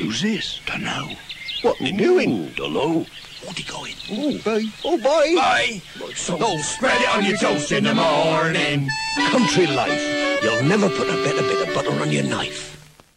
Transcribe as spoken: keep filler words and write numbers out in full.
Who's this? Dunno. What they doing? Dunno. Where'd he going? Oh, bye. Oh, bye. Bye. Don't spread it on your toast in the morning. Country life. You'll never put a better bit of butter on your knife.